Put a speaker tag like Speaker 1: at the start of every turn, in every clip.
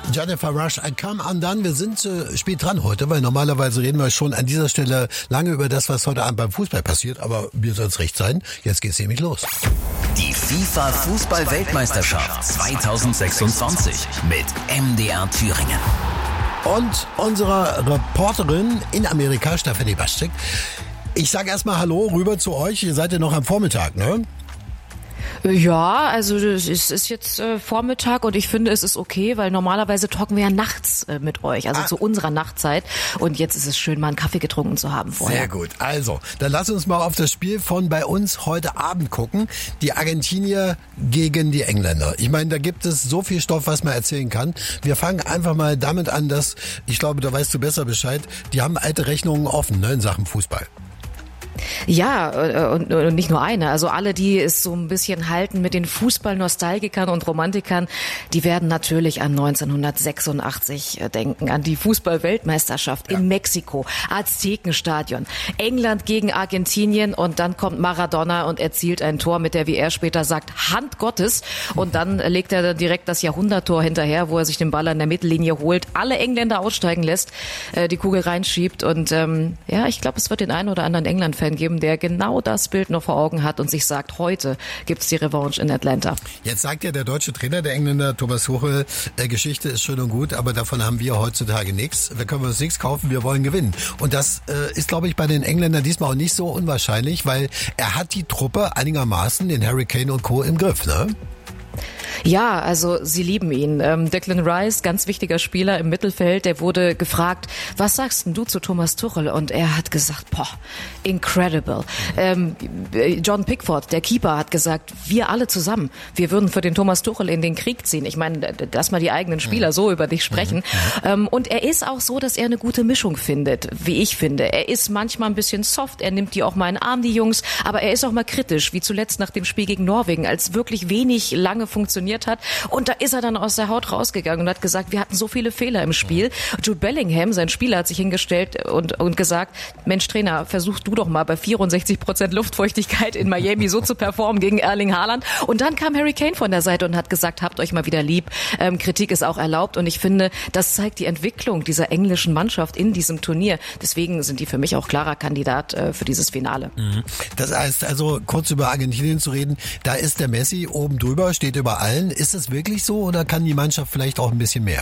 Speaker 1: Jennifer Rush, I Come Undone. Wir sind spät dran heute, weil normalerweise reden wir schon an dieser Stelle lange über das, was heute Abend beim Fußball passiert. Aber mir soll es recht sein. Jetzt geht's nämlich los.
Speaker 2: Die FIFA-Fußball-Weltmeisterschaft 2026 mit MDR Thüringen.
Speaker 1: Und unsere Reporterin in Amerika, Stefanie Baschek. Ich sage erstmal Hallo rüber zu euch. Ihr seid ja noch am Vormittag, ne?
Speaker 3: Ja, also es ist jetzt Vormittag und ich finde, es ist okay, weil normalerweise talken wir ja nachts mit euch, also zu unserer Nachtzeit. Und jetzt ist es schön, mal einen Kaffee getrunken zu haben vorher.
Speaker 1: Sehr gut. Also, dann lass uns mal auf das Spiel von bei uns heute Abend gucken. Die Argentinier gegen die Engländer. Ich meine, da gibt es so viel Stoff, was man erzählen kann. Wir fangen einfach mal damit an, dass, ich glaube, da weißt du besser Bescheid, die haben alte Rechnungen offen, ne, in Sachen Fußball.
Speaker 3: Ja, und nicht nur eine. Also alle, die es so ein bisschen halten mit den Fußballnostalgikern und Romantikern, die werden natürlich an 1986 denken, an die Fußball-Weltmeisterschaft in Mexiko, Aztekenstadion, England gegen Argentinien und dann kommt Maradona und erzielt ein Tor mit der, wie er später sagt, Hand Gottes und dann legt er direkt das Jahrhunderttor hinterher, wo er sich den Ball an der Mittellinie holt, alle Engländer aussteigen lässt, die Kugel reinschiebt und ja, ich glaube, es wird den einen oder anderen England-Fan geben, der genau das Bild noch vor Augen hat und sich sagt, heute gibt's die Revanche in Atlanta.
Speaker 1: Jetzt sagt ja der deutsche Trainer, der Engländer, Thomas Tuchel, Geschichte ist schön und gut, aber davon haben wir heutzutage nichts. Wir können uns nichts kaufen, wir wollen gewinnen. Und das ist, glaube ich, bei den Engländern diesmal auch nicht so unwahrscheinlich, weil er hat die Truppe einigermaßen, den Harry Kane und Co. im Griff, ne?
Speaker 3: Ja, also sie lieben ihn. Declan Rice, ganz wichtiger Spieler im Mittelfeld, der wurde gefragt, was sagst denn du zu Thomas Tuchel? Und er hat gesagt, incredible. John Pickford, der Keeper, hat gesagt, wir alle zusammen, wir würden für den Thomas Tuchel in den Krieg ziehen. Ich meine, dass mal die eigenen Spieler so über dich sprechen. Und er ist auch so, dass er eine gute Mischung findet, wie ich finde. Er ist manchmal ein bisschen soft, er nimmt die auch mal in den Arm, die Jungs, aber er ist auch mal kritisch, wie zuletzt nach dem Spiel gegen Norwegen, als wirklich wenig lange funktioniert hat. Und da ist er dann aus der Haut rausgegangen und hat gesagt, wir hatten so viele Fehler im Spiel. Jude Bellingham, sein Spieler, hat sich hingestellt und gesagt, Mensch Trainer, versuch du doch mal bei 64% Luftfeuchtigkeit in Miami so zu performen gegen Erling Haaland. Und dann kam Harry Kane von der Seite und hat gesagt, habt euch mal wieder lieb. Kritik ist auch erlaubt. Und ich finde, das zeigt die Entwicklung dieser englischen Mannschaft in diesem Turnier. Deswegen sind die für mich auch klarer Kandidat für dieses Finale.
Speaker 1: Das heißt also, kurz über Argentinien zu reden, da ist der Messi oben drüber, steht über allen. Ist es wirklich so oder kann die Mannschaft vielleicht auch ein bisschen mehr?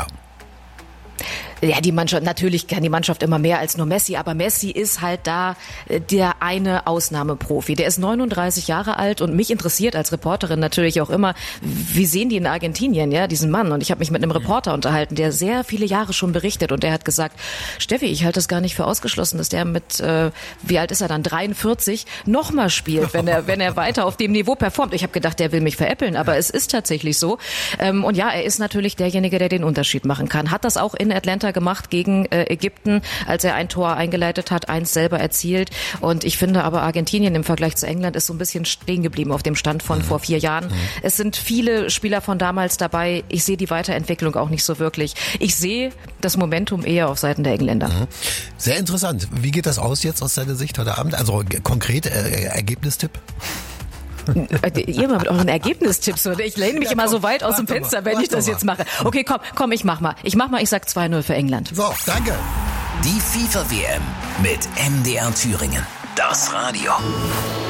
Speaker 3: Ja, die Mannschaft, natürlich kann die Mannschaft immer mehr als nur Messi, aber Messi ist halt da der eine Ausnahmeprofi. Der ist 39 Jahre alt und mich interessiert als Reporterin natürlich auch immer, wie sehen die in Argentinien, ja, diesen Mann? Und ich habe mich mit einem Reporter unterhalten, der sehr viele Jahre schon berichtet und der hat gesagt, Steffi, ich halte das gar nicht für ausgeschlossen, dass der mit, wie alt ist er dann, 43, nochmal spielt, wenn er weiter auf dem Niveau performt. Ich habe gedacht, der will mich veräppeln, aber es ist tatsächlich so. Und ja, er ist natürlich derjenige, der den Unterschied machen kann. Hat das auch in Atlanta gemacht gegen Ägypten, als er ein Tor eingeleitet hat, eins selber erzielt. Und ich finde aber, Argentinien im Vergleich zu England ist so ein bisschen stehen geblieben auf dem Stand von vor 4 Jahren. Es sind viele Spieler von damals dabei. Ich sehe die Weiterentwicklung auch nicht so wirklich. Ich sehe das Momentum eher auf Seiten der Engländer.
Speaker 1: Sehr interessant. Wie geht das aus jetzt aus deiner Sicht heute Abend? Also konkret Ergebnistipp?
Speaker 3: Ihr mal mit euren Ergebnistipps, oder? Ich lehne mich immer so weit aus dem Fenster, wenn ich das jetzt mache. Okay, komm, ich mach mal. Ich sag 2-0 für England.
Speaker 1: So, danke.
Speaker 2: Die FIFA-WM mit MDR Thüringen. Das Radio.